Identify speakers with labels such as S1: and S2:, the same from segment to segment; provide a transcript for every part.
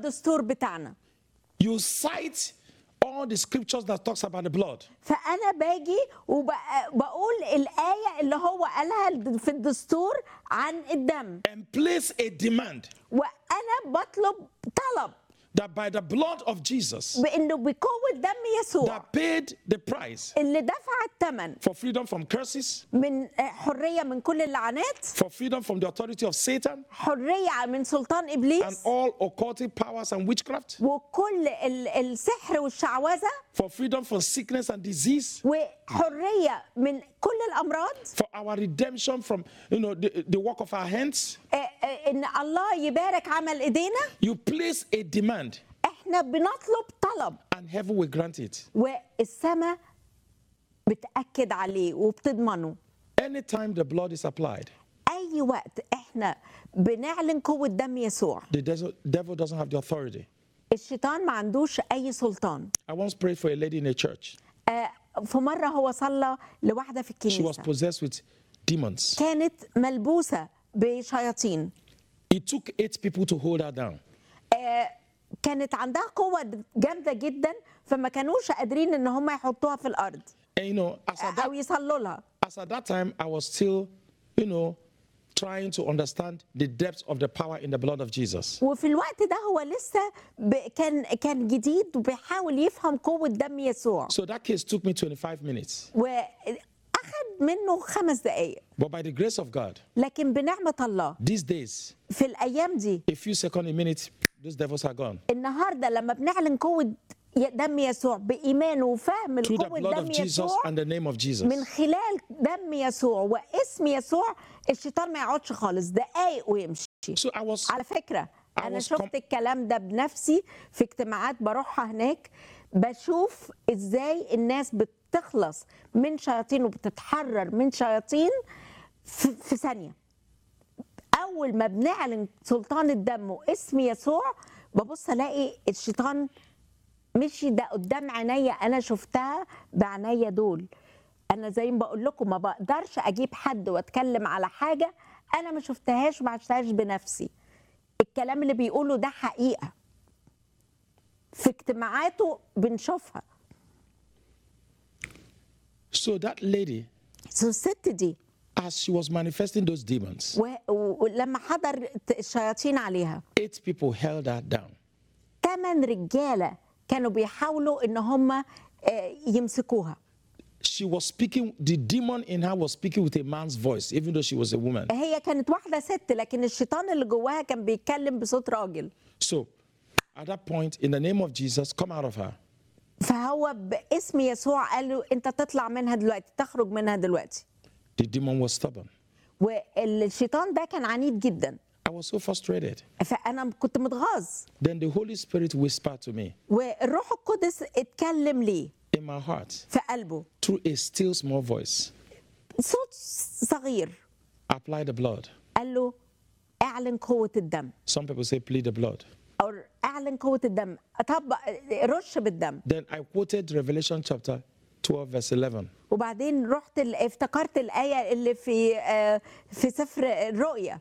S1: الدستور بتاعنا.
S2: You cite all the scriptures that talks about the blood.
S1: فأنا باجي وبقول الآية اللي هو قالها في الدستور عن الدم،
S2: And place a demand
S1: وأنا بطلب طلب
S2: that by the blood of Jesus
S1: بأنه بقوة دم يسوع
S2: that paid the price
S1: اللي دفع الثمن
S2: for freedom from curses,
S1: من حرية من كل اللعنات،
S2: for freedom from the authority of Satan
S1: حرية من سلطان
S2: and
S1: إبليس
S2: all occultic powers and witchcraft,
S1: وكل السحر والشعوذة،
S2: for freedom from sickness and disease,
S1: وحرية من كل الأمراض،
S2: for our redemption from the work of our hands.
S1: إن الله يبارك عمل إيدينا.
S2: You place a demand
S1: إحنا بنطلب طلب
S2: and heaven will grant it.
S1: والسماء بتأكد عليه وبتضمنه.
S2: Anytime the blood is applied,
S1: أي وقت إحنا بنعلن قوة دم يسوع
S2: the devil doesn't have the authority.
S1: الشيطان ما عندوش أي سلطان.
S2: I once prayed for a lady in a church.
S1: في مرة هو صلى لواحدة في
S2: She was
S1: الكنيسة
S2: possessed with demons.
S1: كانت ملبوسة بشياطين.
S2: It took 8 people to hold her down.
S1: كانت عندها قوة جامدة جدا فما كانوش قادرين إن هم يحطوها في الأرض
S2: And
S1: أو يصلوا لها.
S2: as at that time, I was still, trying to understand the depth of the power in the blood of Jesus.
S1: وفي الوقت ده هو لسه كان جديد وبيحاول يفهم قوة دم يسوع.
S2: So that case took me 25 minutes.
S1: وأخذ منه 5 دقايق.
S2: But by the grace of God,
S1: لكن بنعمة الله
S2: these days,
S1: في الأيام دي
S2: a few seconds, a minute, those devils are gone.
S1: النهاردة لما بنعلن قوة دم يسوع بإيمان وفهم
S2: Through the
S1: القوة
S2: blood
S1: دم
S2: of Jesus
S1: يسوع
S2: and the name of Jesus.
S1: من خلال دم يسوع واسم يسوع الشيطان ما يقعدش خالص دقايق ويمشي.
S2: So I was
S1: على فكرة أنا
S2: was
S1: شفت الكلام ده بنفسي في اجتماعات بروحها هناك، بشوف إزاي الناس بتخلص من شياطين وبتتحرر من شياطين في ثانية. أول ما بنعلن سلطان الدم واسم يسوع ببص ألاقي الشيطان مشي ده قدام عينيا، أنا شفتها بعناية دول. أنا زي ما بقول لكم ما بقدرش أجيب حد وأتكلم على حاجة أنا ما شفتهاش وما عشتهاش بنفسي. الكلام اللي بيقوله ده حقيقة في اجتماعاته بنشوفها.
S2: So that lady,
S1: الست دي
S2: as she was manifesting those demons,
S1: ولما حضر الشياطين عليها
S2: 8 people held her down.
S1: 8 رجالة كانوا بيحاولوا إن هم يمسكوها.
S2: She was speaking, the demon in her was speaking with a man's voice, even though she was a woman.
S1: هي كانت واحدة ست لكن الشيطان اللي جواها كان بيتكلم بصوت راجل.
S2: So at that point, in the name of Jesus, come out of her.
S1: فهو باسم يسوع قال له أنت تطلع منها دلوقتي، تخرج منها دلوقتي.
S2: The demon was stubborn.
S1: والشيطان ده كان عنيد جدا.
S2: I was so frustrated.
S1: فأنا كنت متغاظ.
S2: Then the Holy Spirit whispered to me
S1: والروح القدس اتكلم ليه
S2: in my heart
S1: في قلبه
S2: through a still small voice.
S1: صوت صغير
S2: Apply the blood.
S1: قال له اعلن قوة الدم.
S2: Some people say plead the blood.
S1: أو اعلن قوة الدم، طب رش بالدم.
S2: Then I quoted Revelation chapter 12 verse 11.
S1: وبعدين رحت افتكرت الآية اللي في سفر الرؤيا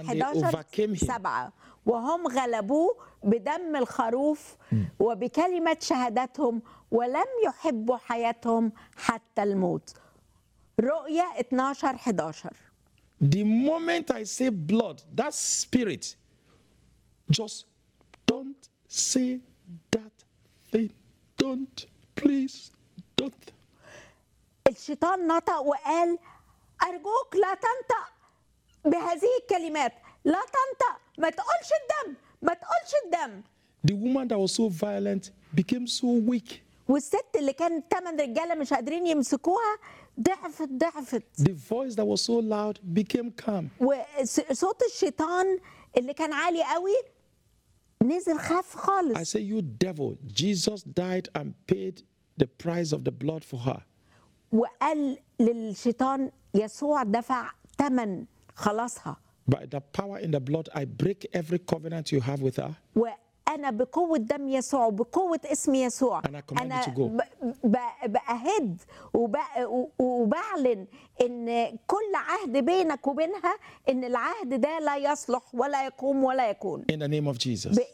S1: 11:7 وهم غلبوه بدم الخروف وبكلمة شهادتهم ولم يحبوا حياتهم حتى الموت. رؤيا 12:11.
S2: The moment I say blood, that spirit, just don't say that thing. Don't, please, don't.
S1: الشيطان نطق وقال أرجوك لا تنطق بهذه الكلمات، لا تنطق، ما تقولش الدم، ما تقولش الدم.
S2: The woman that was so violent became so weak.
S1: والست اللي كانت 8 رجاله مش قادرين يمسكوها ضعفت.
S2: The voice that was so loud became calm.
S1: وصوت الشيطان اللي كان عالي قوي نزل خاف خالص.
S2: I say, you devil, Jesus died and paid the price of the blood for her.
S1: وقال للشيطان يسوع دفع ثمن خلاصها.
S2: By the power in the blood, I break every covenant you have with her.
S1: وأنا بقوة دم يسوع وبقوة اسم يسوع
S2: أنا
S1: بأهد وبعلن إن كل عهد بينك وبينها إن العهد ده لا يصلح ولا يقوم ولا يكون.
S2: In the name of Jesus.